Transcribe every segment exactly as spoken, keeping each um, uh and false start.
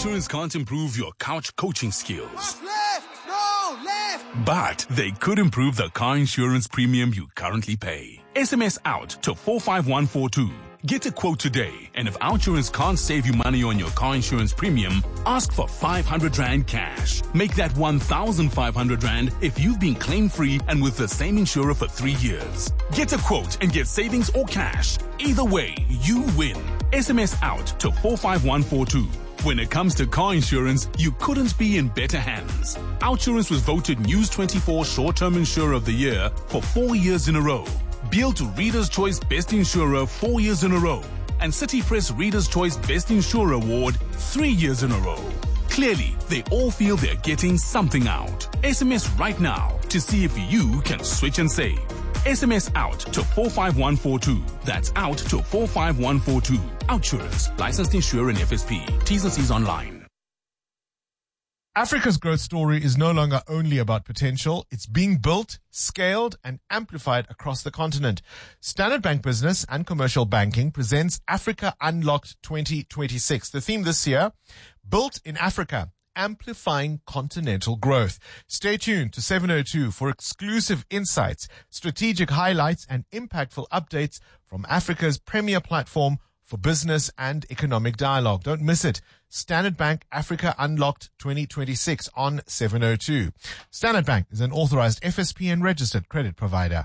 insurance can't improve your couch coaching skills. Left! No! Left! But they could improve the car insurance premium you currently pay. S M S out to four five one four two. Get a quote today, and if OutSurance can't save you money on your car insurance premium, ask for five hundred rand cash. Make that one thousand five hundred rand if you've been claim-free and with the same insurer for three years. Get a quote and get savings or cash. Either way, you win. S M S out to four five one four two. When it comes to car insurance, you couldn't be in better hands. OutSurance was voted News twenty-four Short-Term Insurer of the Year for four years in a row. Beal to Reader's Choice Best Insurer four years in a row. And City Press Reader's Choice Best Insurer Award three years in a row. Clearly, they all feel they're getting something out. S M S right now to see if you can switch and save. S M S out to four five one four two. That's out to four five one four two. OutSurance, licensed insurer in F S P. T's and C's online. Africa's growth story is no longer only about potential. It's being built, scaled, and amplified across the continent. Standard Bank Business and Commercial Banking presents Africa Unlocked twenty twenty-six. The theme this year, Built in Africa, Amplifying Continental Growth. Stay tuned to seven oh two for exclusive insights, strategic highlights, and impactful updates from Africa's premier platform for business and economic dialogue. Don't miss it. Standard Bank Africa Unlocked twenty twenty-six on seven oh two. Standard Bank is an authorized F S P and registered credit provider.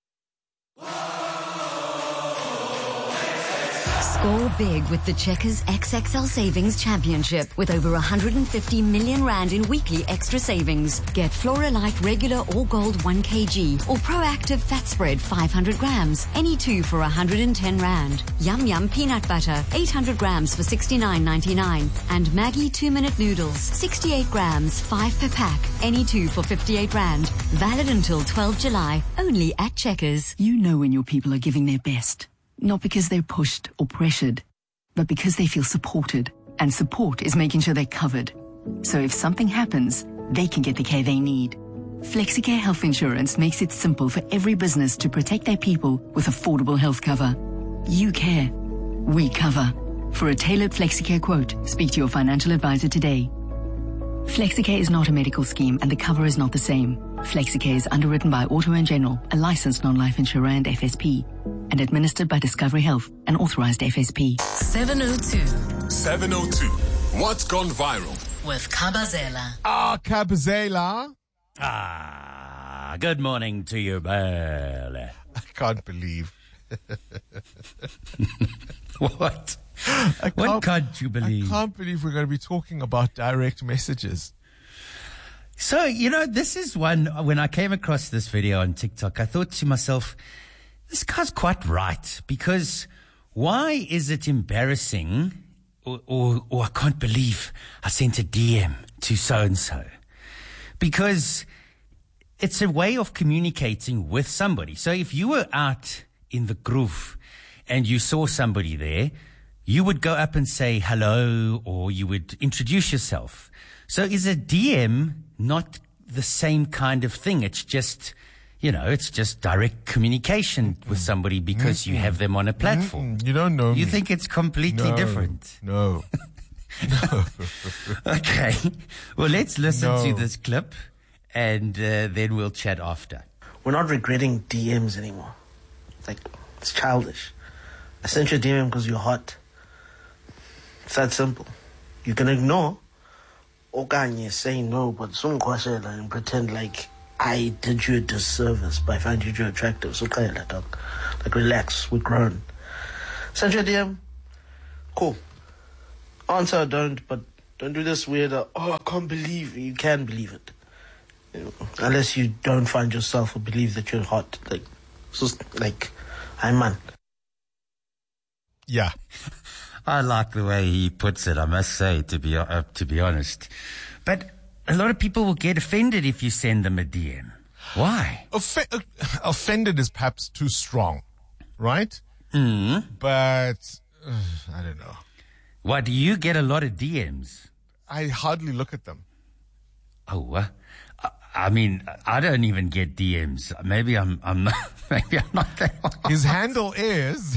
Score big with the Checkers X X L Savings Championship with over one hundred fifty million rand in weekly extra savings. Get Floralite regular or gold one kilogram or Proactive fat spread five hundred grams, any two for one hundred ten rand. Yum Yum peanut butter eight hundred grams for sixty-nine ninety-nine, and Maggie two minute noodles sixty-eight grams, five per pack, any two for fifty-eight rand. Valid until twelfth July, only at Checkers. You know when your people are giving their best. Not because they're pushed or pressured, but because they feel supported. And support is making sure they're covered. So if something happens, they can get the care they need. FlexiCare Health Insurance makes it simple for every business to protect their people with affordable health cover. You care. We cover. For a tailored FlexiCare quote, speak to your financial advisor today. FlexiCare is not a medical scheme and the cover is not the same. FlexiCare is underwritten by Auto and General, a licensed non-life insurer and F S P, and administered by Discovery Health, an authorized F S P. seven oh two. seven oh two. What's gone viral? With Kabazela. Ah, Kabazela. Ah, good morning to you, Belle. I can't believe. What? I can't, what can't you believe? I can't believe we're going to be talking about direct messages. So, you know, this is one, when I came across this video on TikTok, I thought to myself, this guy's quite right, because why is it embarrassing or, or, or I can't believe I sent a D M to so-and-so? Because it's a way of communicating with somebody. So if you were out in the groove and you saw somebody there, you would go up and say hello, or you would introduce yourself. So is a D M not the same kind of thing? It's just, you know, it's just direct communication with somebody because mm-hmm. you have them on a platform. Mm-hmm. You don't know You me. think it's completely no, different? No. No. Okay. Well, let's listen no. to this clip and uh, then we'll chat after. We're not regretting D Ms anymore. Like, it's childish. I sent you a D M because you're hot. It's that simple. You can ignore Okanye saying no, but some question and pretend like I did you a disservice by finding you attractive. So kind of dog. Like, relax, we're grown. Send you a D M. Cool. Answer or don't, but don't do this weird, uh, oh, I can't believe it. You can believe it. You know, unless you don't find yourself or believe that you're hot. Like, so, like, I'm man. Yeah. I like the way he puts it, I must say, to be uh, to be honest. But a lot of people will get offended if you send them a D M. Why? Off- offended is perhaps too strong, right? Mm. But, uh, I don't know. Why, do you get a lot of D Ms? I hardly look at them. Oh, uh, I mean, I don't even get D Ms. Maybe I'm, I'm not, maybe I'm not that one. His handle is,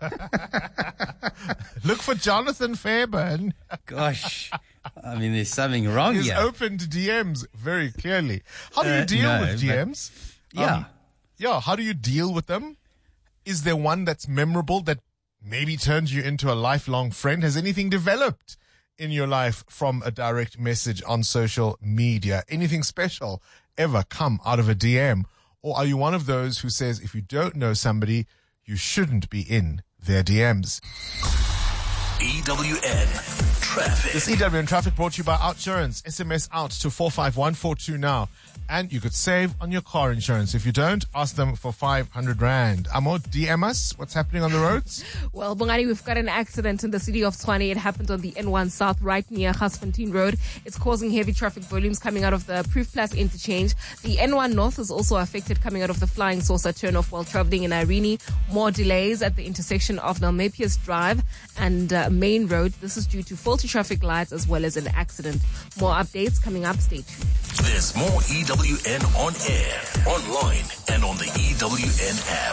look for Jonathan Fairburn. Gosh. I mean, there's something wrong He's here. open to D Ms very clearly. How do you Uh, deal no, with D but- Ms? Yeah. Um, yeah, how do you deal with them? Is there one that's memorable that maybe turns you into a lifelong friend? Has anything developed in your life from a direct message on social media? Anything special ever come out of a D M? Or are you one of those who says if you don't know somebody, you shouldn't be in their D Ms? E W N Traffic. This E W N Traffic brought to you by Outsurance. S M S out to four five one four two now. And you could save on your car insurance. If you don't, ask them for five hundred rand. Amo, D M us. What's happening on the roads? Well, Bongani, we've got an accident in the city of Tshwane. It happened on the N one South, right near Gasfontein Road. It's causing heavy traffic volumes coming out of the Proof Plus interchange. The N one North is also affected coming out of the Flying Saucer turnoff while traveling in Irene. More delays at the intersection of Nalmepius Drive and uh, Main Road. This is due to faulty traffic lights as well as an accident. More updates coming up. Stay tuned. There's more E W N on air, online, and on the E W N app.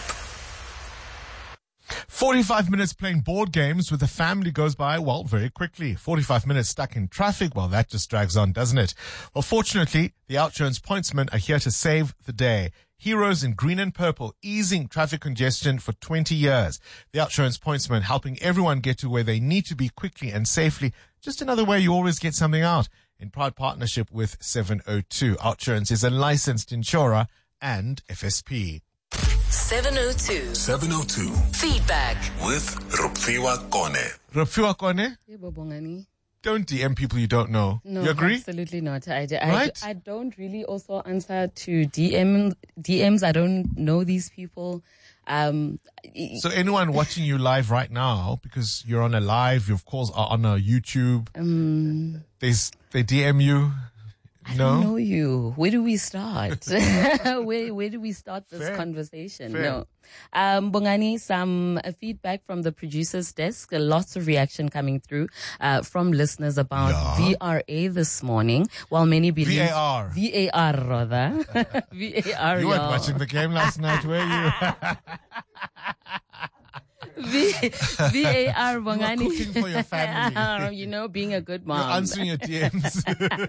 forty-five minutes playing board games with the family goes by, well, very quickly. forty-five minutes stuck in traffic, well, that just drags on, doesn't it? Well, fortunately, the Outsurance pointsmen are here to save the day. Heroes in green and purple, easing traffic congestion for twenty years. The Outsurance pointsmen helping everyone get to where they need to be quickly and safely. Just another way you always get something out. In proud partnership with seven oh two. Outsurance is a licensed insurer and F S P. seven oh two. seven oh two. Feedback. With Rupfiwa Kone. Rupfiwa Kone, Yeah, Bongani. don't D M people you don't know. No, You agree? absolutely not. I, I, Right? I don't really also answer to D M, D Ms. I don't know these people. Um, So anyone watching you live right now, because you're on a live, your calls are on a YouTube, um, they, they D M you? I No? don't know you. Where do we start? where where do we start this Fair. conversation? Fair. No. Um, Bongani, some uh, feedback from the producer's desk. Uh, lots of reaction coming through uh, from listeners about Yeah. V R A this morning. While many believe V A R. V A R rather. V A R. You weren't yeah. watching the game last night, were you? V V A R Bongani. You are cooking for your family. You know, being a good mom. You're answering your D Ms.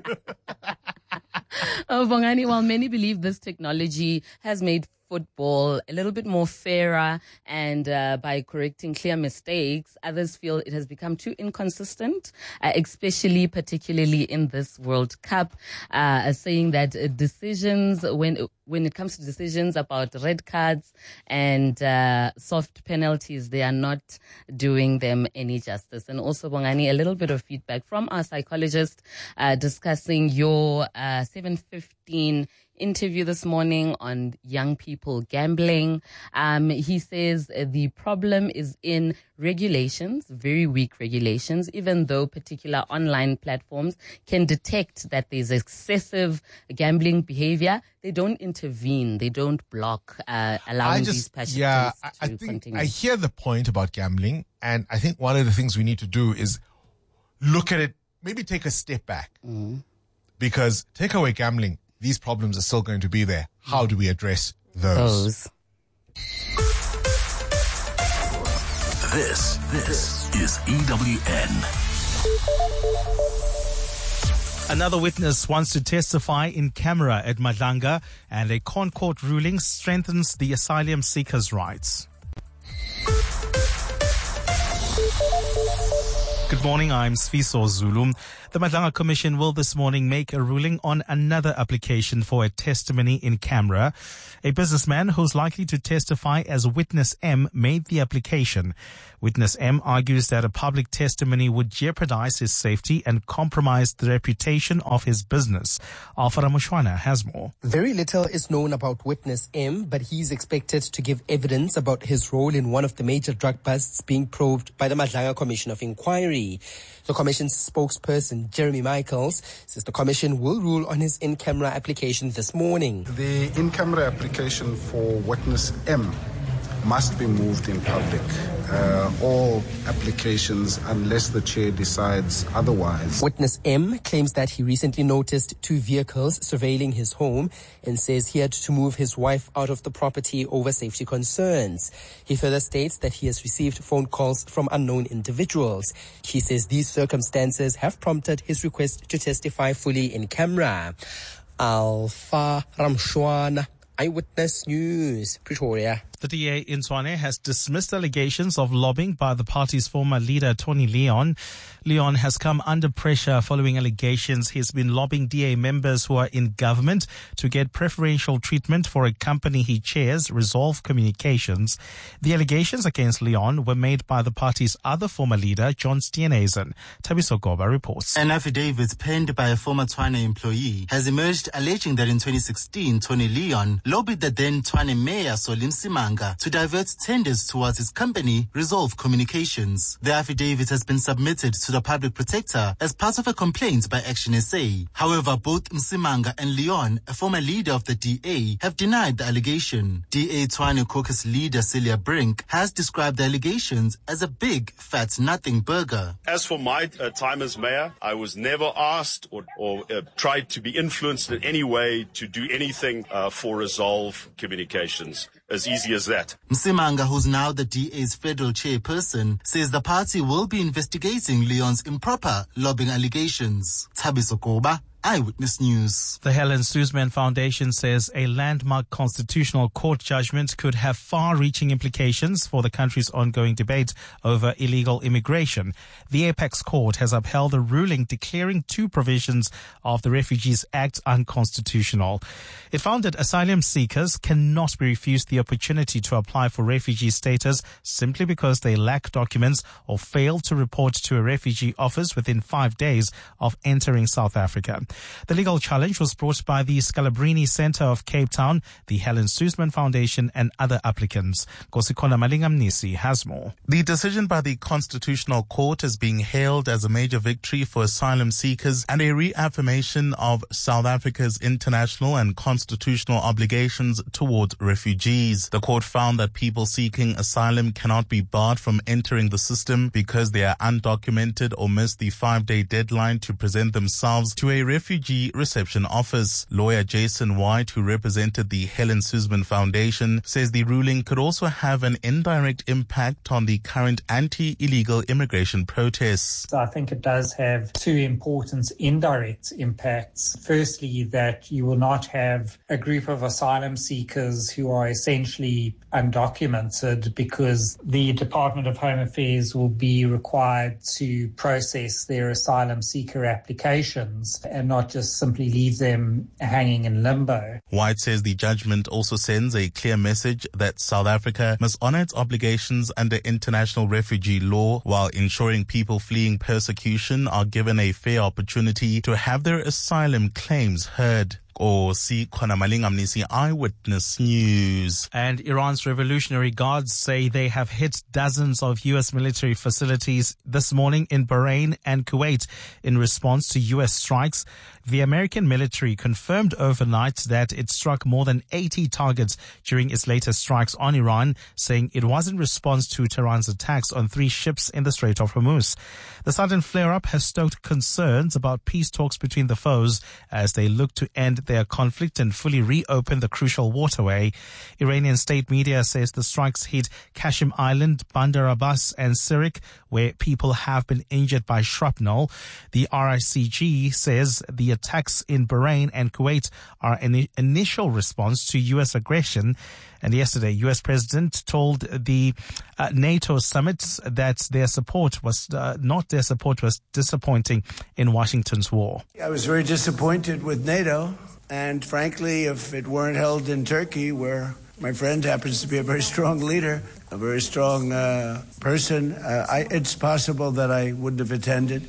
Oh, Bongani, while many believe this technology has made football a little bit more fairer and uh, by correcting clear mistakes, others feel it has become too inconsistent, uh, especially particularly in this World Cup, uh, saying that uh, decisions, when when it comes to decisions about red cards and uh, soft penalties, they are not doing them any justice. And also, Bongani, a little bit of feedback from our psychologist uh, discussing your uh, seven fifteen interview this morning on young people gambling. Um, he says uh, the problem is in regulations, very weak regulations, even though particular online platforms can detect that there's excessive gambling behavior. They don't intervene. They don't block, uh, allowing I just, these participants yeah, to I, I think continue. I hear the point about gambling, and I think one of the things we need to do is look at it, maybe take a step back, mm. because take away gambling, these problems are still going to be there. How do we address those? Those. This, this is E W N. Another witness wants to testify in camera at Madlanga, and a Concord ruling strengthens the asylum seekers' rights. Good morning, I'm Sfiso Zulu. The Madlanga Commission will this morning make a ruling on another application for a testimony in camera. A businessman who's likely to testify as Witness M made the application. Witness M argues that a public testimony would jeopardize his safety and compromise the reputation of his business. Alfara Mushwana has more. Very little is known about Witness M, but he's expected to give evidence about his role in one of the major drug busts being probed by the Madlanga Commission of Inquiry. The Commission's spokesperson, Jeremy Michaels, says the Commission will rule on his in-camera application this morning. The in-camera application for Witness M must be moved in public. uh, all applications unless the chair decides otherwise. Witness M claims that he recently noticed two vehicles surveilling his home and says he had to move his wife out of the property over safety concerns. He further states that he has received phone calls from unknown individuals. He says these circumstances have prompted his request to testify fully in camera. Alpha Ramshwana, Eyewitness News, Pretoria. The D A in Tshwane has dismissed allegations of lobbying by the party's former leader, Tony Leon. Leon has come under pressure following allegations he's been lobbying D A members who are in government to get preferential treatment for a company he chairs, Resolve Communications. The allegations against Leon were made by the party's other former leader, John Steenhuisen. Tabiso Goba reports. An affidavit penned by a former Tshwane employee has emerged alleging that in twenty sixteen, Tony Leon lobbied the then Tshwane Mayor, Solim Simanga, to divert tenders towards his company, Resolve Communications. The affidavit has been submitted to the Public Protector as part of a complaint by Action S A. However, both Msimanga and Leon, a former leader of the D A, have denied the allegation. D A Tshwane caucus leader Celia Brink has described the allegations as a big, fat nothing burger. As for my uh, time as mayor, I was never asked or, or uh, tried to be influenced in any way to do anything uh, for Resolve Communications. As easy as that. Msimanga, who's now the D A's federal chairperson, says the party will be investigating Leon's improper lobbying allegations. Tabiso Koba, Eyewitness News. The Helen Suzman Foundation says a landmark constitutional court judgment could have far-reaching implications for the country's ongoing debate over illegal immigration. The Apex Court has upheld a ruling declaring two provisions of the Refugees Act unconstitutional. It found that asylum seekers cannot be refused the opportunity to apply for refugee status simply because they lack documents or fail to report to a refugee office within five days of entering South Africa. The legal challenge was brought by the Scalabrini Centre of Cape Town, the Helen Suzman Foundation and other applicants. Kosikona Malingamnisi has more. The decision by the Constitutional Court is being hailed as a major victory for asylum seekers and a reaffirmation of South Africa's international and constitutional obligations towards refugees. The court found that people seeking asylum cannot be barred from entering the system because they are undocumented or miss the five-day deadline to present themselves to a refugee Refugee Reception Office. Lawyer Jason White, who represented the Helen Suzman Foundation, says the ruling could also have an indirect impact on the current anti-illegal immigration protests. I think it does have two important indirect impacts. Firstly, that you will not have a group of asylum seekers who are essentially undocumented because the Department of Home Affairs will be required to process their asylum seeker applications and not just simply leave them hanging in limbo. White says the judgment also sends a clear message that South Africa must honor its obligations under international refugee law while ensuring people fleeing persecution are given a fair opportunity to have their asylum claims heard. Kosi Konamalingamnisi, Eyewitness News. And Iran's Revolutionary Guards say they have hit dozens of U S military facilities this morning in Bahrain and Kuwait in response to U S strikes. The American military confirmed overnight that it struck more than eighty targets during its latest strikes on Iran, saying it was in response to Tehran's attacks on three ships in the Strait of Hormuz. The sudden flare-up has stoked concerns about peace talks between the foes as they look to end their conflict and fully reopen the crucial waterway. Iranian state media says the strikes hit Qashm Island, Bandar Abbas and Sirik, where people have been injured by shrapnel. The R I C G says the attacks in Bahrain and Kuwait are an initial response to U S aggression. And yesterday, U S President told the uh, NATO summit that their support was uh, not their support was disappointing in Washington's war. I was very disappointed with NATO. And frankly, if it weren't held in Turkey, where my friend happens to be a very strong leader, a very strong uh, person, uh, I, it's possible that I wouldn't have attended.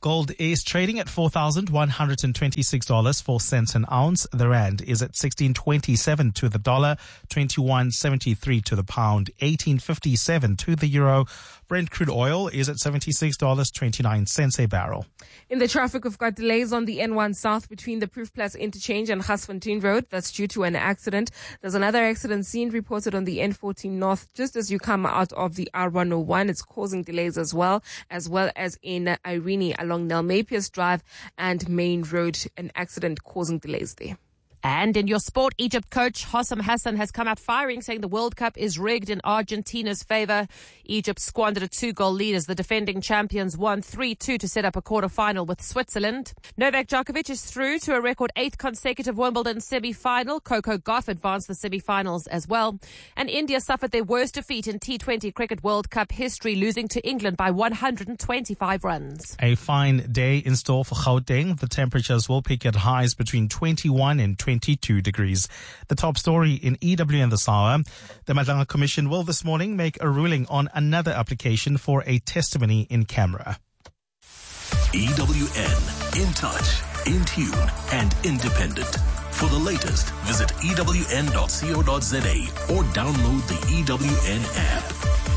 Gold is trading at four thousand one hundred twenty-six dollars and four cents an ounce. The rand is at sixteen twenty-seven to the dollar, twenty-one seventy-three to the pound, eighteen fifty-seven to the euro. Brent crude oil is at seventy-six dollars and twenty-nine cents a barrel. In the traffic, we've got delays on the N one South between the Proof Plus interchange and Gasfontein Road. That's due to an accident. There's another accident scene reported on the N fourteen North just as you come out of the R one oh one. It's causing delays as well, as well as in Irene along Nelmapius Drive and Main Road, an accident causing delays there. And in your sport, Egypt coach Hossam Hassan has come out firing, saying the World Cup is rigged in Argentina's favor. Egypt squandered a two-goal lead as the defending champions won three two to set up a quarter-final with Switzerland. Novak Djokovic is through to a record eighth consecutive Wimbledon semi-final. Coco Gauff advanced the semi-finals as well. And India suffered their worst defeat in T twenty Cricket World Cup history, losing to England by one hundred twenty-five runs. A fine day in store for Gauteng. The temperatures will peak at highs between twenty-one and twenty-two degrees. The top story in E W N this hour. The Madlanga Commission will this morning make a ruling on another application for a testimony in camera. E W N, in touch, in tune, and independent. For the latest, visit E W N dot co dot za or download the E W N app.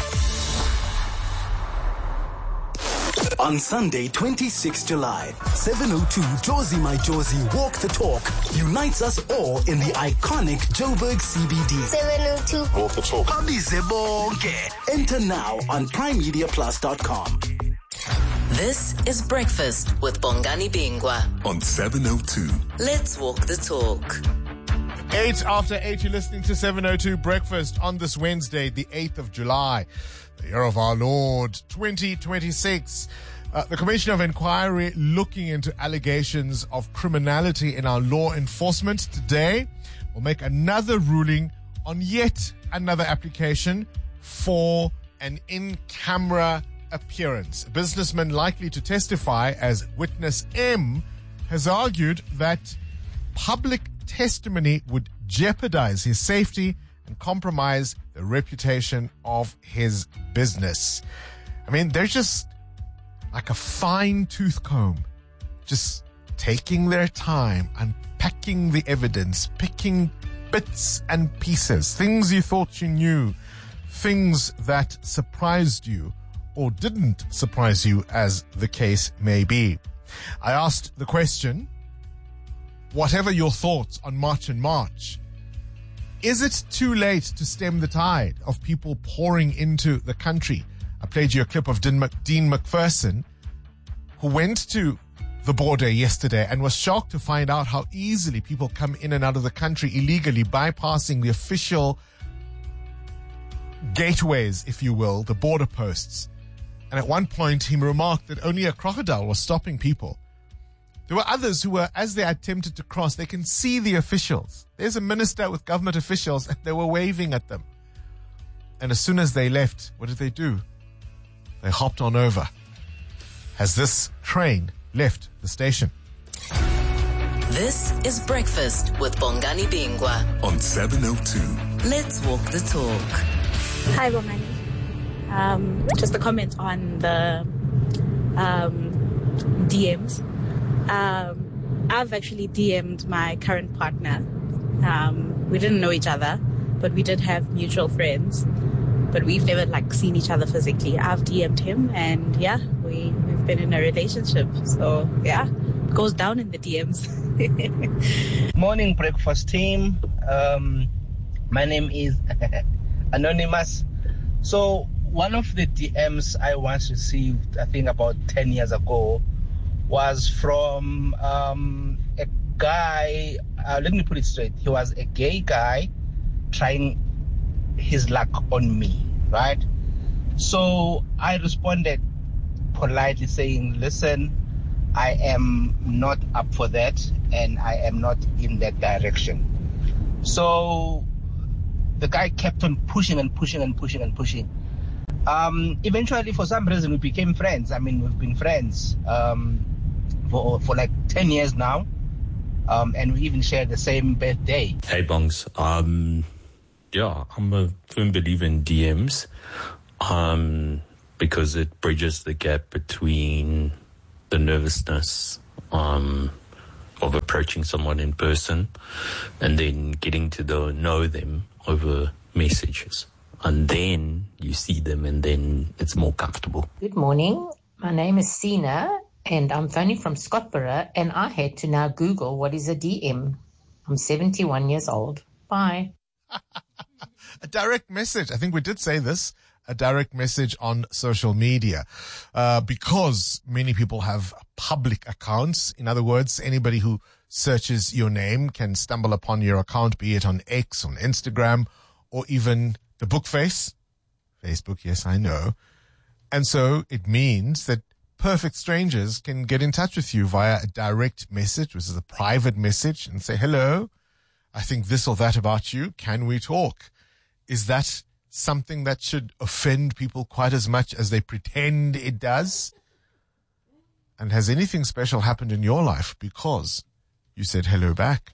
On Sunday, twenty-sixth of July, seven oh two Jozi My Jozi Walk the Talk unites us all in the iconic Joburg C B D. seven oh two Walk the Talk. Abize bonke. Enter now on prime media plus dot com. This is Breakfast with Bongani Bingwa on seven oh two. Let's walk the talk. Eight after eight, you're listening to seven oh two Breakfast on this Wednesday, the eighth of July, the year of our Lord, twenty twenty-six. Uh, the Commission of Inquiry looking into allegations of criminality in our law enforcement today will make another ruling on yet another application for an in-camera appearance. A businessman likely to testify as witness M has argued that public testimony would jeopardize his safety and compromise the reputation of his business. I mean, they're just like a fine tooth comb, just taking their time, unpacking the evidence, picking bits and pieces, things you thought you knew, things that surprised you or didn't surprise you, as the case may be. I asked the question, whatever your thoughts on March and March, is it too late to stem the tide of people pouring into the country? I played you a clip of Dean McPherson, who went to the border yesterday and was shocked to find out how easily people come in and out of the country illegally, bypassing the official gateways, if you will, the border posts. And at one point, he remarked that only a crocodile was stopping people. There were others who were, as they attempted to cross, they can see the officials. There's a minister with government officials, and they were waving at them. And as soon as they left, what did they do? They hopped on over. Has this train left the station? This is Breakfast with Bongani Bingwa on seven oh two. Let's walk the talk. Hi, Bongani. Um, just a comment on the um, D Ms. Um, I've actually D M'd my current partner. Um, we didn't know each other, but we did have mutual friends. But we've never like seen each other physically. I've D M'd him, and yeah, we we've been in a relationship. So yeah, it goes down in the D Ms. Morning, breakfast team. Um, my name is Anonymous. So one of the D Ms I once received, I think about ten years ago, was from um, a guy, uh, let me put it straight. He was a gay guy trying his luck on me, right? So I responded politely saying, listen, I am not up for that and I am not in that direction. So the guy kept on pushing and pushing and pushing and pushing. Um, eventually, for some reason, we became friends. I mean, we've been friends um, for for like ten years now. Um, and we even share the same birthday. Hey, Bongs. Um, yeah, I'm a firm believer in D Ms um, because it bridges the gap between the nervousness um, of approaching someone in person and then getting to the, know them over messages. And then you see them and then it's more comfortable. Good morning. My name is Sina and I'm phoning from Scottsboro, and I had to now Google what is a D M. I'm seventy-one years old. Bye. A direct message. I think we did say this. A direct message on social media, uh, because many people have public accounts. In other words, anybody who searches your name can stumble upon your account, be it on X, on Instagram, or even the Bookface. Facebook, yes, I know. And so it means that perfect strangers can get in touch with you via a direct message, which is a private message, and say, hello, I think this or that about you. Can we talk? Is that something that should offend people quite as much as they pretend it does? And has anything special happened in your life because you said hello back?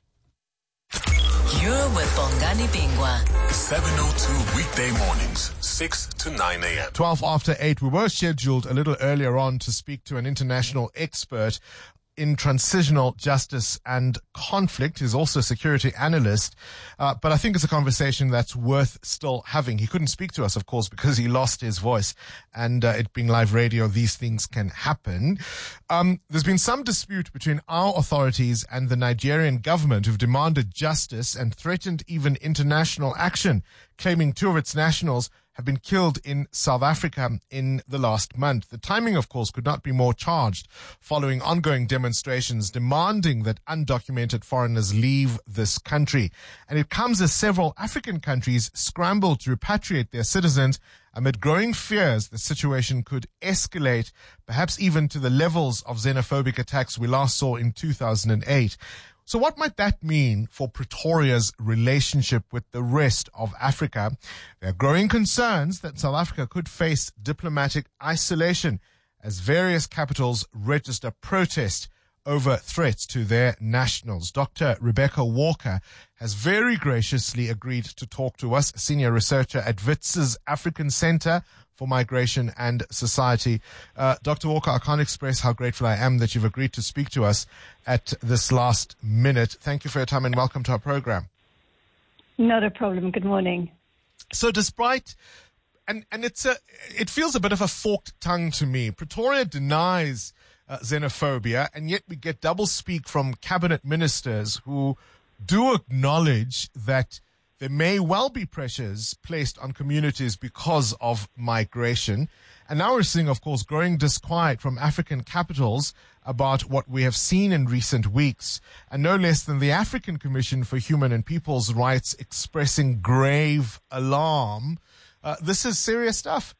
You're with Bongani Bingwa. seven oh two weekday mornings, six to nine a.m. twelve after eight. We were scheduled a little earlier on to speak to an international expert in transitional justice and conflict. He's also a security analyst, uh, but I think it's a conversation that's worth still having. He couldn't speak to us, of course, because he lost his voice, and uh, it being live radio, these things can happen. Um, there's been some dispute between our authorities and the Nigerian government, who've demanded justice and threatened even international action, claiming two of its nationals have been killed in South Africa in the last month. The timing, of course, could not be more charged following ongoing demonstrations demanding that undocumented foreigners leave this country. And it comes as several African countries scramble to repatriate their citizens amid growing fears the situation could escalate, perhaps even to the levels of xenophobic attacks we last saw in two thousand eight. So what might that mean for Pretoria's relationship with the rest of Africa? There are growing concerns that South Africa could face diplomatic isolation as various capitals register protest over threats to their nationals. Doctor Rebecca Walker has very graciously agreed to talk to us, senior researcher at WITS's African Center for Migration and Society. Uh, Doctor Walker, I can't express how grateful I am that you've agreed to speak to us at this last minute. Thank you for your time and welcome to our program. Not a problem. Good morning. So despite, and, and it's a, it feels a bit of a forked tongue to me. Pretoria denies uh, xenophobia, and yet we get double speak from cabinet ministers who do acknowledge that there may well be pressures placed on communities because of migration. And now we're seeing, of course, growing disquiet from African capitals about what we have seen in recent weeks. And no less than the African Commission for Human and People's Rights expressing grave alarm. Uh, this is serious stuff.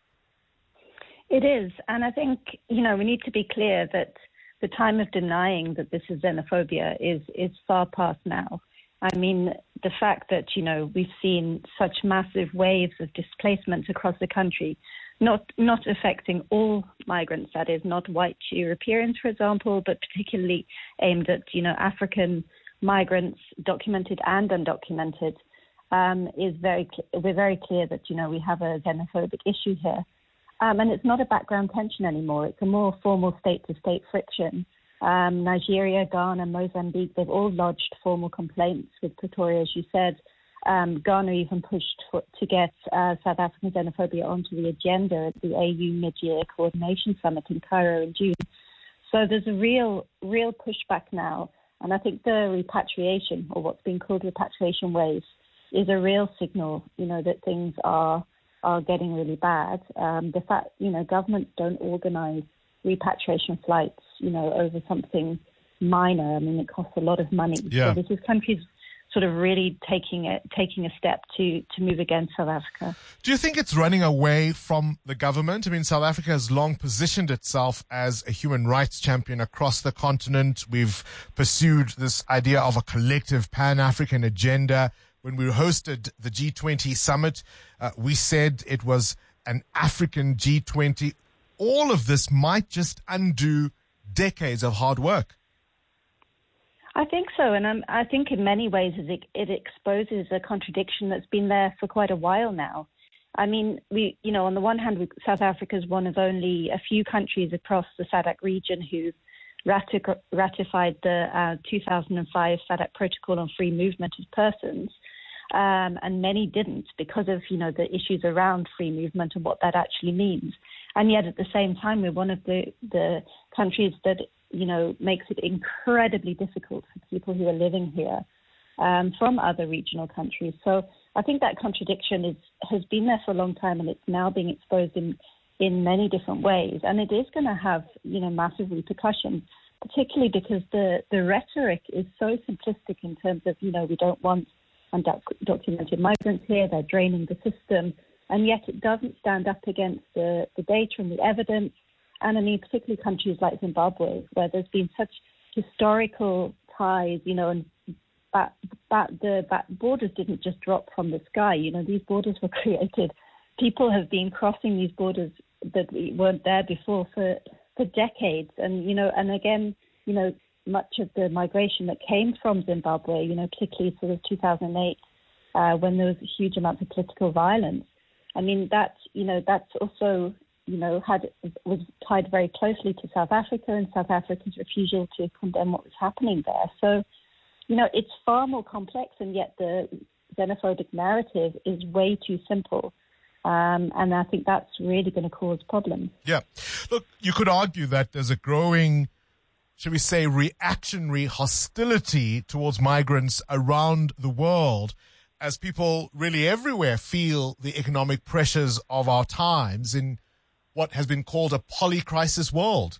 It is. And I think, you know, we need to be clear that the time of denying that this is xenophobia is, is far past now. I mean, the fact that, you know, we've seen such massive waves of displacement across the country, not not affecting all migrants, that is, not white Europeans, for example, but particularly aimed at, you know, African migrants, documented and undocumented, um, is very, we're very clear that, you know, we have a xenophobic issue here. Um, and it's not a background tension anymore. It's a more formal state-to-state friction. Um, Nigeria, Ghana, Mozambique, they've all lodged formal complaints with Pretoria, as you said. Um, Ghana even pushed for, to get uh, South African xenophobia onto the agenda at the A U Mid-Year Coordination Summit in Cairo in June. So there's a real, real pushback now. And I think the repatriation, or what's being called repatriation wave, is a real signal, you know, that things are are getting really bad. Um, the fact, you know, governments don't organize repatriation flights, you know, over something minor. I mean, it costs a lot of money. Yeah. So this is countries sort of really taking it, taking a step to, to move against South Africa. Do you think it's running away from the government? I mean, South Africa has long positioned itself as a human rights champion across the continent. We've pursued this idea of a collective Pan-African agenda. When we hosted the G twenty summit, uh, we said it was an African G twenty. All of this might just undo decades of hard work. I think so, and um, I think in many ways it, it exposes a contradiction that's been there for quite a while now. I mean, we, you know, on the one hand, we, South Africa is one of only a few countries across the SADC region who ratic- ratified the uh, two thousand five SADC Protocol on Free Movement of Persons, um, and many didn't because of, you know, the issues around free movement and what that actually means. And yet, at the same time, we're one of the, the countries that, you know, makes it incredibly difficult for people who are living here um, from other regional countries. So I think that contradiction is has been there for a long time, and it's now being exposed in in many different ways. And it is going to have, you know, massive repercussions, particularly because the, the rhetoric is so simplistic in terms of, you know, we don't want undocumented migrants here, they're draining the system. And yet it doesn't stand up against the, the data and the evidence. And I mean, particularly countries like Zimbabwe, where there's been such historical ties, you know, and But, but the but borders didn't just drop from the sky. You know, these borders were created. People have been crossing these borders that weren't there before for, for decades. And, you know, and again, you know, much of the migration that came from Zimbabwe, you know, particularly sort of two thousand eight, uh, when there was huge amounts of political violence. I mean, that, you know, that's also, you know, had was tied very closely to South Africa and South Africa's refusal to condemn what was happening there. So, you know, it's far more complex, and yet the xenophobic narrative is way too simple. Um, and I think that's really going to cause problems. Yeah. Look, you could argue that there's a growing, should we say, reactionary hostility towards migrants around the world as people really everywhere feel the economic pressures of our times in what has been called a polycrisis world.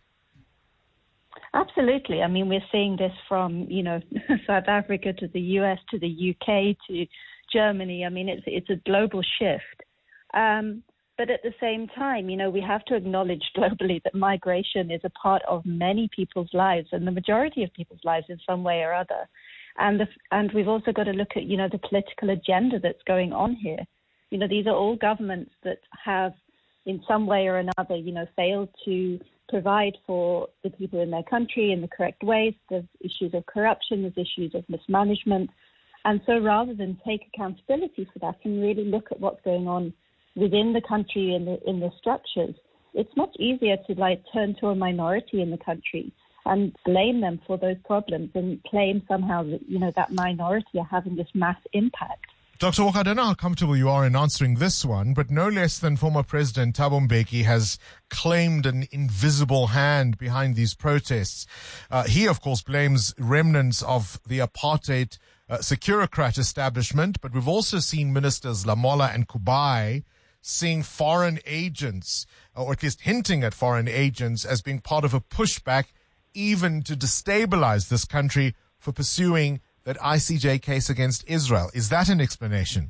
Absolutely. I mean, we're seeing this from, you know, South Africa to the U S to the U K to Germany. I mean, it's it's a global shift. Um, but at the same time, you know, we have to acknowledge globally that migration is a part of many people's lives, and the majority of people's lives in some way or other. And the, and we've also got to look at, you know, the political agenda that's going on here. You know, these are all governments that have, in some way or another, you know, failed to provide for the people in their country in the correct ways. There's issues of corruption, there's issues of mismanagement. And so rather than take accountability for that and really look at what's going on within the country in the in the structures, it's much easier to like turn to a minority in the country and blame them for those problems and claim somehow that, you know, that minority are having this mass impact. Doctor Walker, I don't know how comfortable you are in answering this one, but no less than former President Thabo Mbeki has claimed an invisible hand behind these protests. Uh, he, of course, blames remnants of the apartheid uh, Securocrat establishment, but we've also seen Ministers Lamola and Kubai seeing foreign agents, or at least hinting at foreign agents, as being part of a pushback even to destabilize this country for pursuing that I C J case against Israel. Is that an explanation?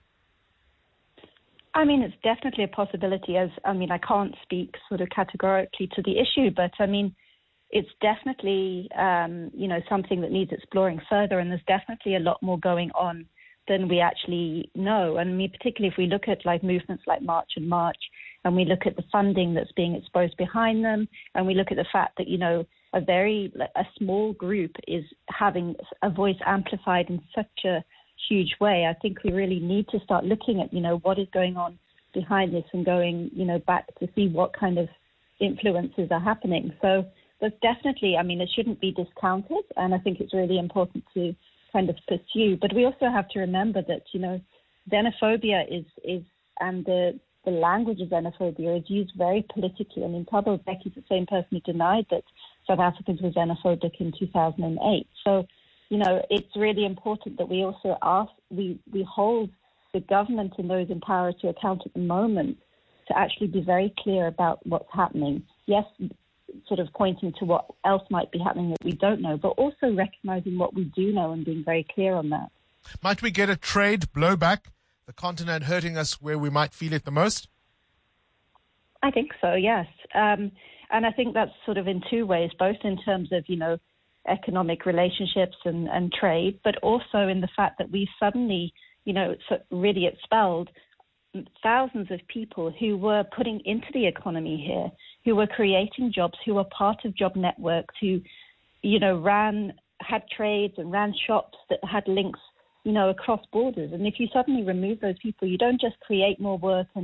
I mean, it's definitely a possibility. As I mean, I can't speak sort of categorically to the issue, but I mean, it's definitely, um, you know, something that needs exploring further, and there's definitely a lot more going on than we actually know. And I mean, particularly if we look at like movements like March and March, and we look at the funding that's being exposed behind them, and we look at the fact that, you know, a very, a small group is having a voice amplified in such a huge way. I think we really need to start looking at, you know, what is going on behind this and going, you know, back to see what kind of influences are happening. So there's definitely, I mean, it shouldn't be discounted, and I think it's really important to kind of pursue. But we also have to remember that, you know, xenophobia is, is and the, the language of xenophobia is used very politically. I mean, Thabo Mbeki is the same person who denied that South Africans were xenophobic in two thousand eight. So, you know, it's really important that we also ask, we, we hold the government and those in power to account at the moment to actually be very clear about what's happening. Yes, sort of pointing to what else might be happening that we don't know, but also recognizing what we do know and being very clear on that. Might we get a trade blowback, the continent hurting us where we might feel it the most? I think so, yes. Um, and I think that's sort of in two ways, both in terms of, you know, economic relationships and, and trade, but also in the fact that we suddenly, you know, really expelled thousands of people who were putting into the economy here, who were creating jobs, who were part of job networks, who, you know, ran, had trades and ran shops that had links, you know, across borders. And if you suddenly remove those people, you don't just create more work and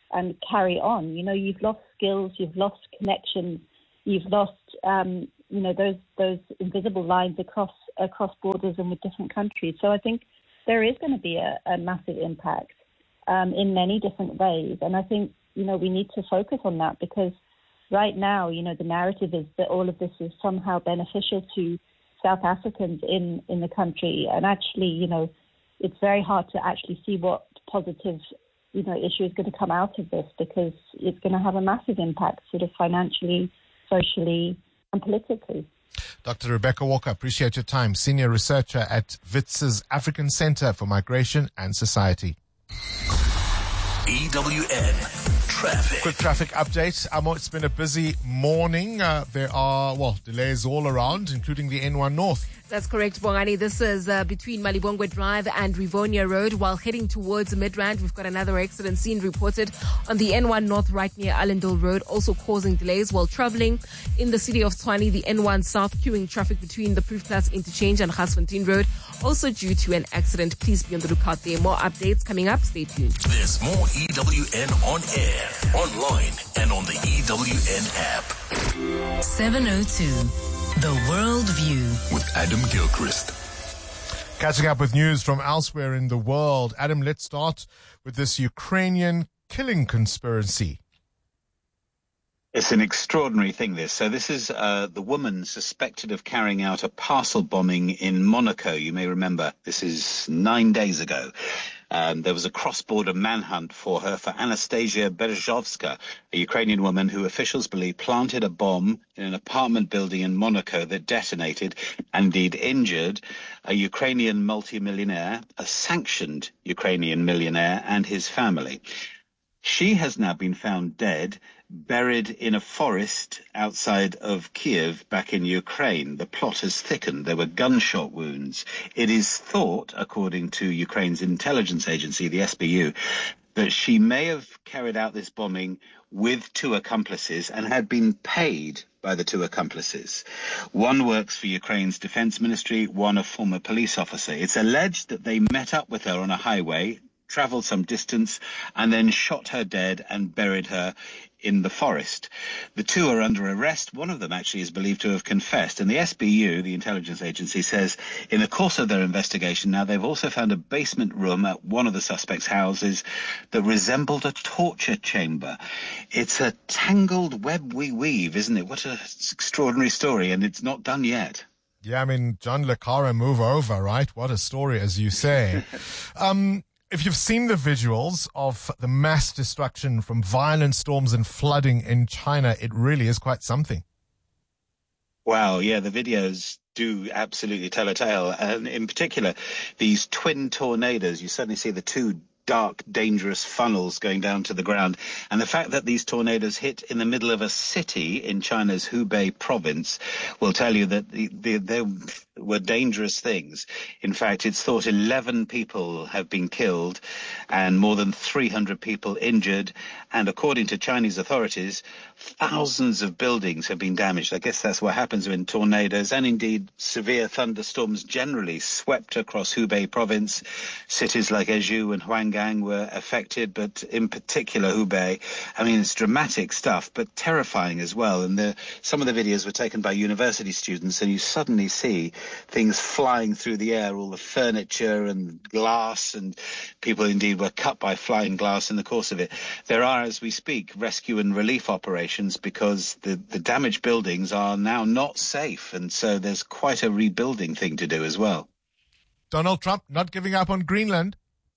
and carry on. You know, you've lost skills, you've lost connections, you've lost, um, you know, those those invisible lines across across borders and with different countries. So I think there is going to be a, a massive impact um, in many different ways. And I think, you know, we need to focus on that, because right now, you know, the narrative is that all of this is somehow beneficial to South Africans in, in the country. And actually, you know, it's very hard to actually see what positive, you know, issue is going to come out of this, because it's going to have a massive impact sort of financially, socially, and politically. Doctor Rebecca Walker, appreciate your time. Senior researcher at WITS's African Center for Migration and Society. E W N Traffic. Quick traffic update. Amo, it's been a busy morning. Uh, there are, well, delays all around, including the N one North. That's correct, Bongani. This is uh, between Malibongwe Drive and Rivonia Road. While heading towards Midrand, we've got another accident scene reported on the N one North right near Allendale Road, also causing delays while traveling in the city of Tshwane. The N one South queuing traffic between the Proefplaats Interchange and Gasfontein Road, also due to an accident. Please be on the lookout there. More updates coming up. Stay tuned. There's more E W N on air, online, and on the E W N app. seven oh two. The World View with Adam Gilchrist. Catching up with news from elsewhere in the world. Adam, let's start with this Ukrainian killing conspiracy. It's an extraordinary thing, this. So this is uh, the woman suspected of carrying out a parcel bombing in Monaco. You may remember this is nine days ago. Um, there was a cross-border manhunt for her, for Anastasia Berezhovska, a Ukrainian woman who officials believe planted a bomb in an apartment building in Monaco that detonated and indeed injured a Ukrainian multimillionaire, a sanctioned Ukrainian millionaire, and his family. She has now been found dead, buried in a forest outside of Kiev back in Ukraine. The plot has thickened. There were gunshot wounds. It is thought, according to Ukraine's intelligence agency, the S B U, that she may have carried out this bombing with two accomplices and had been paid by the two accomplices. One works for Ukraine's defense ministry, one a former police officer. It's alleged that they met up with her on a highway, travelled some distance, and then shot her dead and buried her in the forest. The two are under arrest. One of them actually is believed to have confessed. And the S B U, the intelligence agency, says in the course of their investigation now they've also found a basement room at one of the suspects' houses that resembled a torture chamber. It's a tangled web we weave, isn't it? What an extraordinary story, and it's not done yet. Yeah, I mean, John Le Carre, move over, right? What a story, as you say. um... If you've seen the visuals of the mass destruction from violent storms and flooding in China, it really is quite something. Wow, yeah, the videos do absolutely tell a tale. And in particular, these twin tornadoes, you suddenly see the two dark, dangerous funnels going down to the ground. And the fact that these tornadoes hit in the middle of a city in China's Hubei province will tell you that the, the, they were dangerous things. In fact, it's thought eleven people have been killed and more than three hundred people injured. And according to Chinese authorities, thousands of buildings have been damaged. I guess that's what happens when tornadoes and indeed severe thunderstorms generally swept across Hubei province. Cities like Ezhou and Huanggang were affected, but in particular Hubei. I mean, it's dramatic stuff, but terrifying as well. And the, some of the videos were taken by university students, and you suddenly see things flying through the air, all the furniture and glass, and people indeed were cut by flying glass in the course of it. There are, as we speak, rescue and relief operations because the, the damaged buildings are now not safe, and so there's quite a rebuilding thing to do as well. Donald Trump not giving up on Greenland.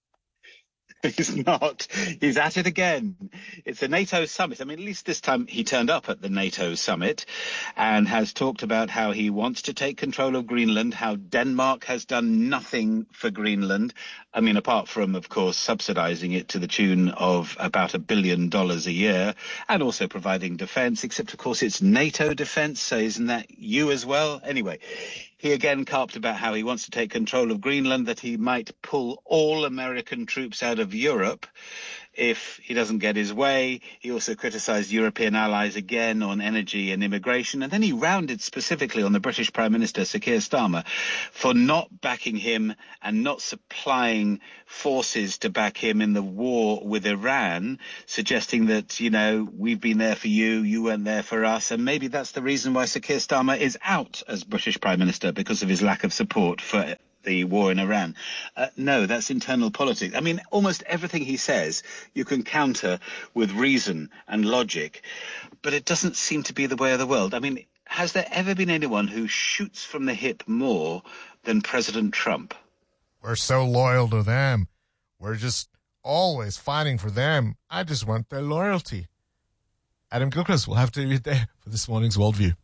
He's not. He's at it again. It's a NATO summit. I mean, at least this time he turned up at the NATO summit and has talked about how he wants to take control of Greenland, how Denmark has done nothing for Greenland. I mean, apart from, of course, subsidizing it to the tune of about a billion dollars a year and also providing defense, except, of course, it's NATO defense. So isn't that you as well? Anyway, he again carped about how he wants to take control of Greenland, that he might pull all American troops out of Europe. if he doesn't get his way. He also criticised European allies again on energy and immigration. And then he rounded specifically on the British Prime Minister, Sir Keir Starmer, for not backing him and not supplying forces to back him in the war with Iran, suggesting that, you know, we've been there for you, you weren't there for us. And maybe that's the reason why Sir Keir Starmer is out as British Prime Minister, because of his lack of support for the war in Iran. Uh, no, that's internal politics. I mean, almost everything he says you can counter with reason and logic, but it doesn't seem to be the way of the world. I mean, has there ever been anyone who shoots from the hip more than President Trump? We're so loyal to them. We're just always fighting for them. I just want their loyalty. Adam Gilchrist will have to be there for this morning's Worldview.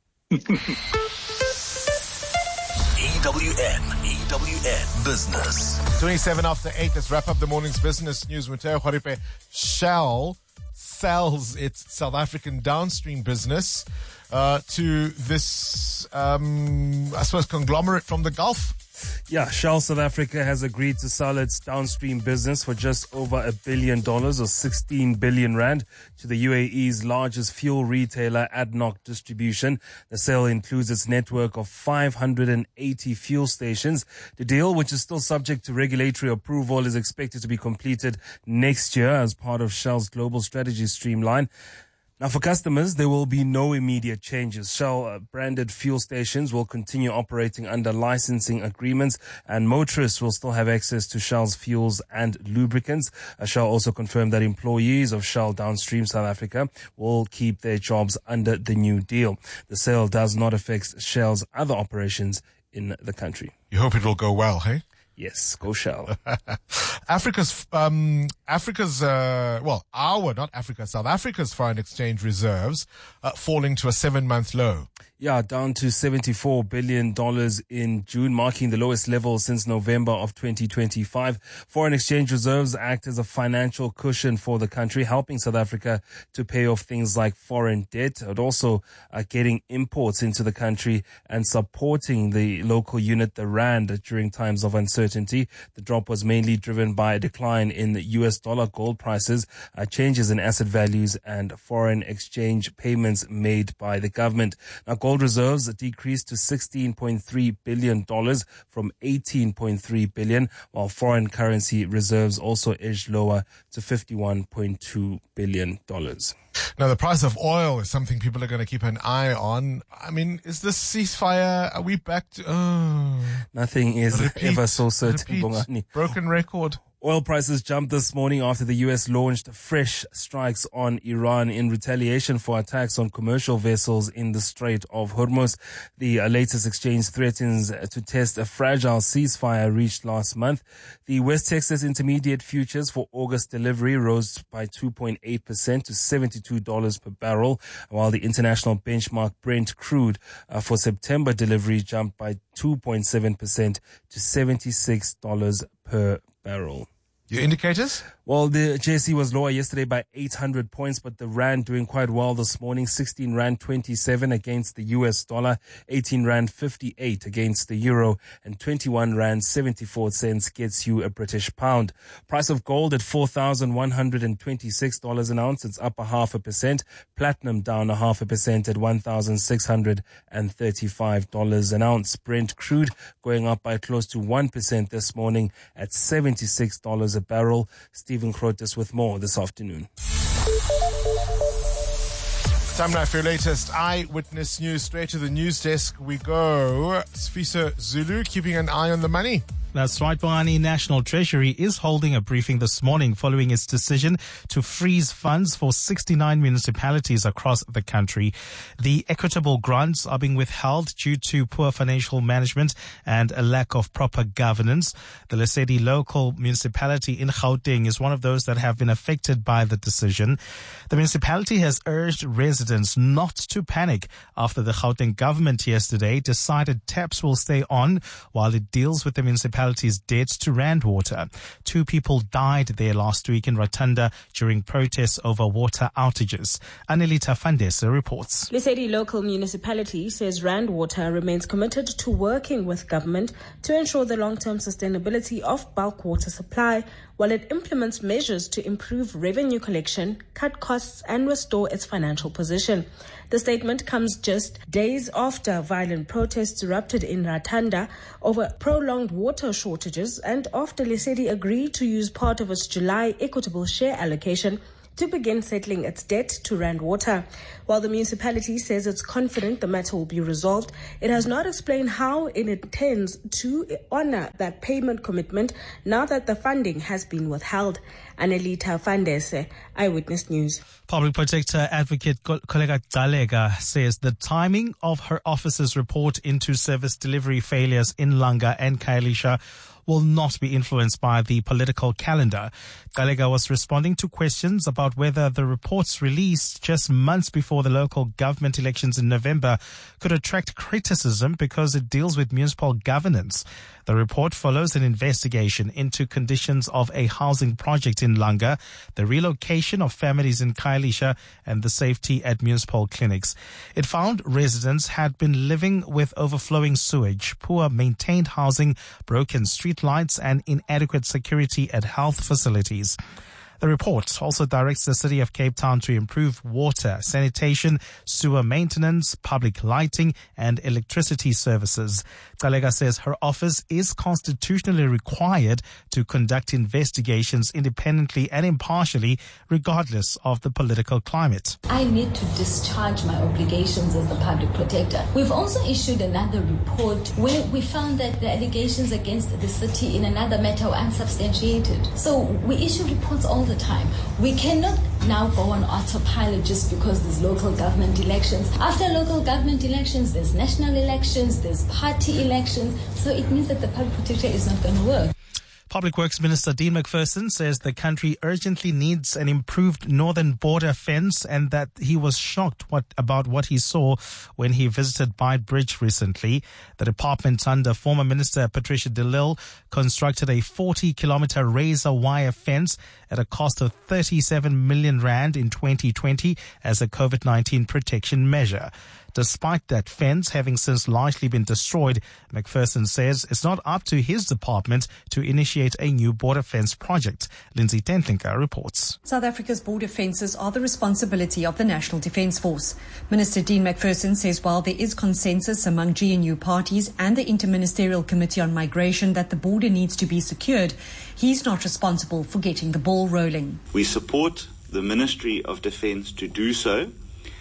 E W N, E W N Business. twenty-seven after eight, let's wrap up the morning's business news. Muteo Kharipe, Shell sells its South African downstream business uh, to this, um, I suppose, conglomerate from the Gulf. Yeah, Shell South Africa has agreed to sell its downstream business for just over a billion dollars or sixteen billion rand to the U A E's largest fuel retailer, ADNOC Distribution. The sale includes its network of five hundred eighty fuel stations. The deal, which is still subject to regulatory approval, is expected to be completed next year as part of Shell's global strategy streamline. Now, for customers, there will be no immediate changes. Shell-branded fuel stations will continue operating under licensing agreements, and motorists will still have access to Shell's fuels and lubricants. Shell also confirmed that employees of Shell Downstream South Africa will keep their jobs under the new deal. The sale does not affect Shell's other operations in the country. You hope it will go well, hey? Yes, go Shell. Africa's, um, Africa's, uh, well, our, not Africa, South Africa's foreign exchange reserves uh, falling to a seven-month low. Yeah, down to seventy-four billion dollars in June, marking the lowest level since November of twenty twenty-five. Foreign exchange reserves act as a financial cushion for the country, helping South Africa to pay off things like foreign debt, but also uh, getting imports into the country and supporting the local unit, the rand, during times of uncertainty. The drop was mainly driven by a decline in the U S dollar, gold prices, uh, changes in asset values, and foreign exchange payments made by the government. Now, gold reserves decreased to sixteen point three billion dollars from eighteen point three billion dollars, while foreign currency reserves also edged lower to fifty-one point two billion dollars. Now, the price of oil is something people are going to keep an eye on. I mean, is this ceasefire, are we back to... Oh, Nothing is repeat, ever so certain, Bongani. Broken record. Oil prices jumped this morning after the U S launched fresh strikes on Iran in retaliation for attacks on commercial vessels in the Strait of Hormuz. The latest exchange threatens to test a fragile ceasefire reached last month. The West Texas Intermediate futures for August delivery rose by two point eight percent to seventy-two dollars per barrel, while the international benchmark Brent crude uh, for September delivery jumped by two point seven percent to seventy-six dollars per barrel. Your indicators? Well, the J S E was lower yesterday by eight hundred points, but the rand doing quite well this morning. sixteen rand twenty-seven against the U S dollar, eighteen rand fifty-eight against the euro, and twenty-one rand seventy-four cents gets you a British pound. Price of gold at four thousand one hundred twenty-six dollars an ounce. It's up a half a percent. Platinum down a half a percent at one thousand six hundred thirty-five dollars an ounce. Brent crude going up by close to one percent this morning at seventy-six dollars a barrel. Stephen Krotis with more this afternoon. Time now for your latest eyewitness news. Straight to the news desk we go. Sfiso Zulu keeping an eye on the money. That's right, Bongani. National Treasury is holding a briefing this morning following its decision to freeze funds for sixty-nine municipalities across the country. The equitable grants are being withheld due to poor financial management and a lack of proper governance. The Lesedi local municipality in Gauteng is one of those that have been affected by the decision. The municipality has urged residents not to panic after the Gauteng government yesterday decided taps will stay on while it deals with the municipality debts to Randwater. Two people died there last week in Rotunda during protests over water outages. Anelita Fandesa reports. Lesedi local municipality says Randwater remains committed to working with government to ensure the long-term sustainability of bulk water supply while it implements measures to improve revenue collection, cut costs, and restore its financial position. The statement comes just days after violent protests erupted in Ratanda over prolonged water shortages and after Lesedi agreed to use part of its July equitable share allocation to begin settling its debt to Rand Water. While the municipality says it's confident the matter will be resolved, it has not explained how it intends to honor that payment commitment now that the funding has been withheld. Anelita Fandese, Eyewitness News. Public Protector Advocate Koleka Dalega says the timing of her office's report into service delivery failures in Langa and Khayelitsha will not be influenced by the political calendar. Dalega was responding to questions about whether the reports released just months before the local government elections in November could attract criticism because it deals with municipal governance. The report follows an investigation into conditions of a housing project in Langa, the relocation of families in Khayelitsha, and the safety at municipal clinics. It found residents had been living with overflowing sewage, poor maintained housing, broken street lights, and inadequate security at health facilities. The report also directs the City of Cape Town to improve water, sanitation, sewer maintenance, public lighting, and electricity services. Dalega says her office is constitutionally required to conduct investigations independently and impartially, regardless of the political climate. I need to discharge my obligations as the public protector. We've also issued another report where we found that the allegations against the city in another matter were unsubstantiated. So we issue reports all the time. We cannot now go on autopilot just because there's local government elections. After local government elections, there's national elections, there's party elections. So it means that the public protector is not going to work. Public Works Minister Dean McPherson says the country urgently needs an improved northern border fence and that he was shocked what, about what he saw when he visited Beitbridge recently. The department under former Minister Patricia de Lille constructed a forty kilometer razor wire fence at a cost of thirty-seven million rand in twenty twenty as a COVID nineteen protection measure. Despite that fence having since largely been destroyed, McPherson says it's not up to his department to initiate a new border fence project. Lindsay Tentlinker reports. South Africa's border fences are the responsibility of the National Defence Force. Minister Dean McPherson says while there is consensus among G N U parties and the Interministerial Committee on Migration that the border needs to be secured, he's not responsible for getting the ball rolling. We support the Ministry of Defence to do so.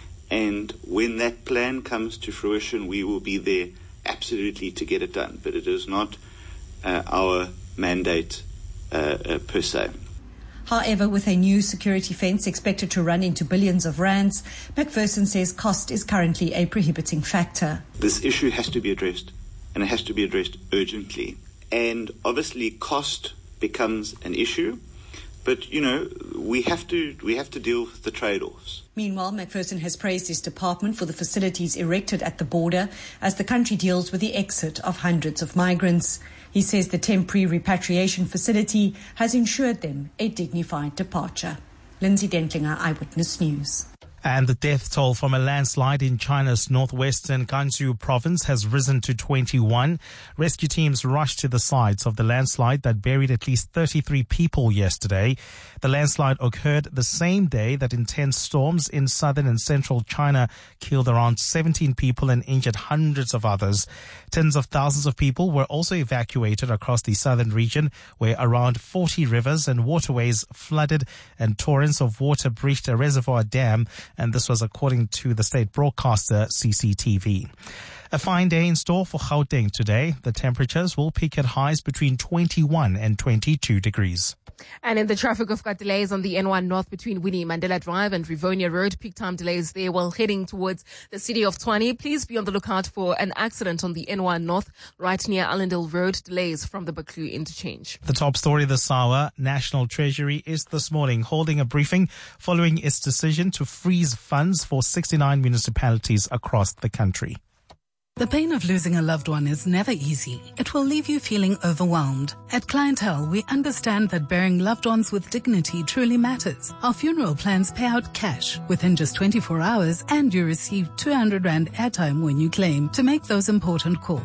And when that plan comes to fruition, we will be there absolutely to get it done. But it is not uh, our mandate uh, uh, per se. However, with a new security fence expected to run into billions of rands, McPherson says cost is currently a prohibiting factor. This issue has to be addressed, and it has to be addressed urgently. And obviously cost becomes an issue. But, you know, we have to we have to deal with the trade-offs. Meanwhile, McPherson has praised his department for the facilities erected at the border as the country deals with the exit of hundreds of migrants. He says the temporary repatriation facility has ensured them a dignified departure. Lindsay Dentlinger, Eyewitness News. And the death toll from a landslide in China's northwestern Gansu province has risen to twenty-one. Rescue teams rushed to the sites of the landslide that buried at least thirty-three people yesterday. The landslide occurred the same day that intense storms in southern and central China killed around seventeen people and injured hundreds of others. Tens of thousands of people were also evacuated across the southern region, where around forty rivers and waterways flooded and torrents of water breached a reservoir dam. And this was according to the state broadcaster C C T V. A fine day in store for Gauteng today. The temperatures will peak at highs between twenty-one and twenty-two degrees. And in the traffic, we've got delays on the N one North between Winnie Mandela Drive and Rivonia Road. Peak time delays there while heading towards the city of Tshwane. Please be on the lookout for an accident on the N one North right near Allendale Road. Delays from the Buccleuch interchange. The top story this hour, National Treasury is this morning holding a briefing following its decision to freeze funds for sixty-nine municipalities across the country. The pain of losing a loved one is never easy. It will leave you feeling overwhelmed. At Clientele, we understand that burying loved ones with dignity truly matters. Our funeral plans pay out cash within just twenty-four hours, and you receive two hundred rand airtime when you claim to make those important calls.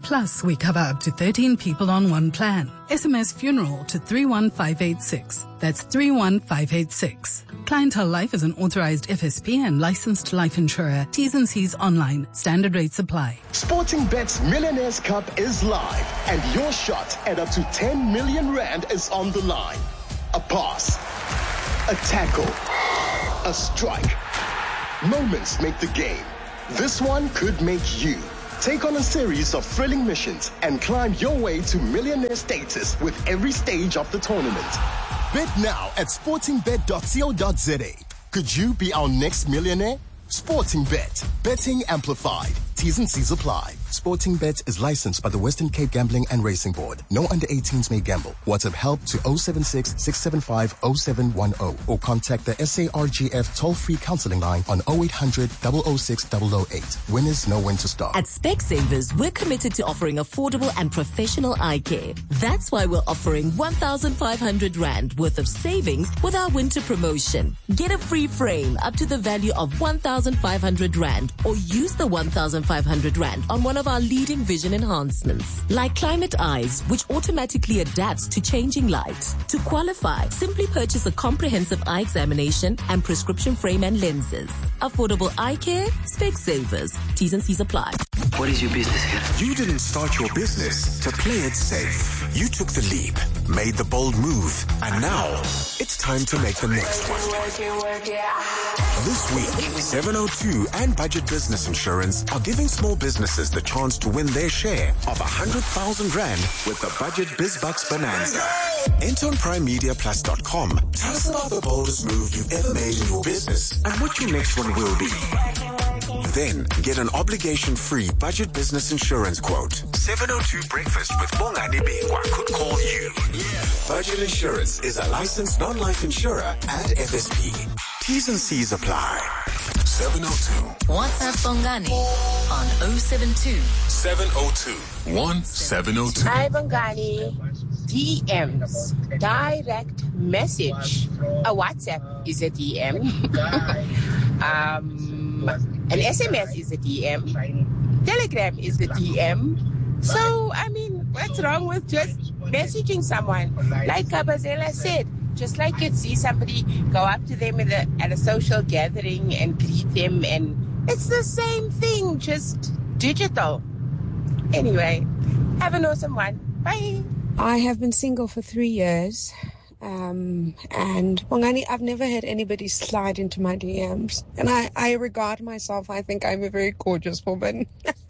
Plus, we cover up to thirteen people on one plan. S M S funeral to three one five eight six. That's three one five eight six. Clientele Life is an authorized F S P and licensed life insurer. T's and C's online. Standard rates apply. Sporting Bet's Millionaires Cup is live, and your shot at up to ten million rand is on the line. A pass, a tackle, a strike. Moments make the game. This one could make you. Take on a series of thrilling missions and climb your way to millionaire status with every stage of the tournament. Bet now at sporting bet dot co dot za. Could you be our next millionaire? Sporting Bet. Betting amplified. T's and C's apply. Sporting Bet is licensed by the Western Cape Gambling and Racing Board. No under eighteens may gamble. WhatsApp help to zero seven six, six seven five, zero seven one zero or contact the S A R G F toll-free counseling line on zero eight hundred, zero zero six, zero zero eight. Winners know when to start. At Specsavers, we're committed to offering affordable and professional eye care. That's why we're offering one thousand five hundred rand worth of savings with our winter promotion. Get a free frame up to the value of one thousand five hundred rand or use the one thousand five hundred rand on one of our leading vision enhancements, like Climate Eyes, which automatically adapts to changing light. To qualify, simply purchase a comprehensive eye examination and prescription frame and lenses. Affordable eye care, Specsavers. T's and C's apply. What is your business here? You didn't start your business to play it safe. You took the leap, made the bold move, and now it's time to make the next one. This week, seven oh two and Budget Business Insurance are giving small businesses the chance to win their share of one hundred thousand rand with the Budget BizBucks Bonanza. Enter on prime media plus dot com. Tell us about the boldest move you've ever made in your business and what your next one will be. Then get an obligation-free Budget Business Insurance quote. seven oh two Breakfast with Bongani Bingwa could call you. Budget Insurance is a licensed non-life insurer and F S P. T's and C's apply. seven oh two. WhatsApp Bongani on oh seven two. seven oh two, one seven oh two. Hi Bongani. D Ms. Direct message. A WhatsApp is a D M. um... An S M S is a D M. Telegram is a D M. So, I mean, what's wrong with just messaging someone? Like Kabazela said, just like you'd see somebody go up to them at a, at a social gathering and greet them, and it's the same thing, just digital. Anyway, have an awesome one. Bye. I have been single for three years. Um, and Bongani, I've never had anybody slide into my D Ms. And I, I regard myself, I think I'm a very gorgeous woman.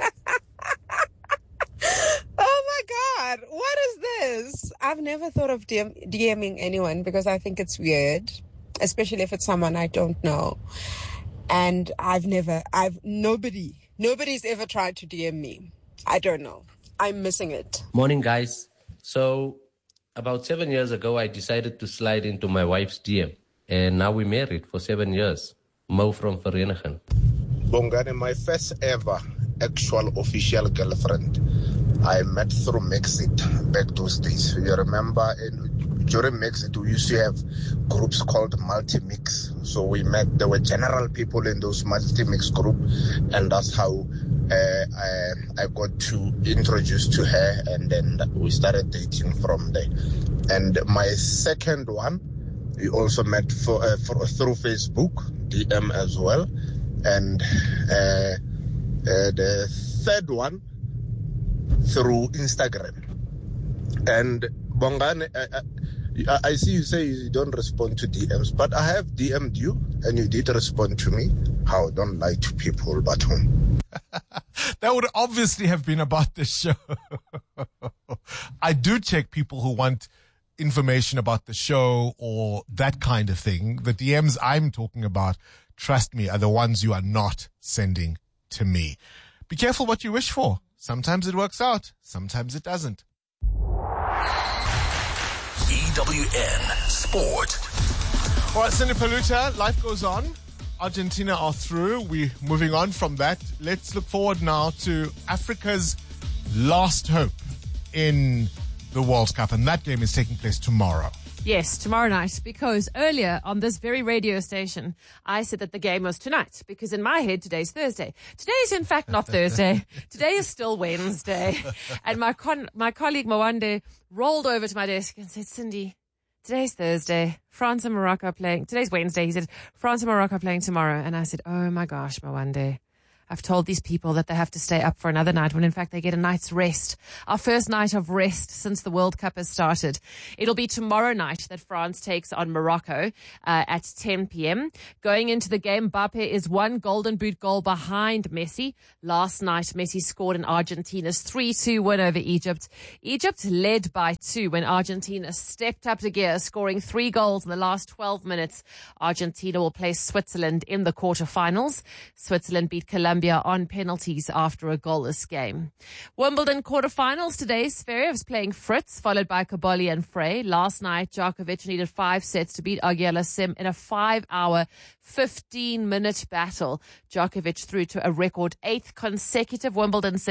Oh my God, what is this? I've never thought of D M, DMing anyone because I think it's weird, especially if it's someone I don't know. And I've never, I've, nobody, nobody's ever tried to D M me. I don't know. I'm missing it. Morning, guys. So, about seven years ago, I decided to slide into my wife's D M. And now we're married for seven years. Mo from Vereeniging. Bongani, my first ever actual official girlfriend, I met through Mexit back those days. You remember, in, during Mexit, we used to have groups called Multi-Mix. So we met, there were general people in those Multi-Mix group, and that's how Uh, I, I got to introduce to her, and then we started dating from there. And my second one, we also met for, uh, for through Facebook, D M as well. And uh, uh, the third one through Instagram. And Bongani, I, I see you say you don't respond to D Ms, but I have D M'd you, and you did respond to me. How? Don't lie to people, but whom? That would obviously have been about the show. I do check people who want information about the show or that kind of thing. The D Ms I'm talking about, trust me, are the ones you are not sending to me. Be careful what you wish for. Sometimes it works out. Sometimes it doesn't. E W N Sport. All right, Cindy Paluta, life goes on. Argentina are through. We're moving on from that. Let's look forward now to Africa's last hope in the World Cup, and that game is taking place tomorrow. Yes, tomorrow night, because earlier on this very radio station, I said that the game was tonight, because in my head, today's Thursday. Today is in fact not Thursday. Today is still Wednesday. And my con- my colleague Mwande rolled over to my desk and said, Cindy, today's Thursday. France and Morocco are playing. Today's Wednesday. He said, France and Morocco are playing tomorrow. And I said, oh my gosh, Mwande. I've told these people that they have to stay up for another night when in fact they get a night's rest. Our first night of rest since the World Cup has started. It'll be tomorrow night that France takes on Morocco uh, at ten p.m. Going into the game, Mbappe is one Golden Boot goal behind Messi. Last night, Messi scored in Argentina's three two win over Egypt. Egypt led by two when Argentina stepped up to gear, scoring three goals in the last twelve minutes. Argentina will play Switzerland in the quarterfinals. Switzerland beat Colombia on penalties after a goalless game. Wimbledon quarterfinals today. Zverev playing Fritz, followed by Caboli and Frey. Last night, Djokovic needed five sets to beat Auger-Aliassime in a five-hour, fifteen-minute battle. Djokovic through to a record eighth consecutive Wimbledon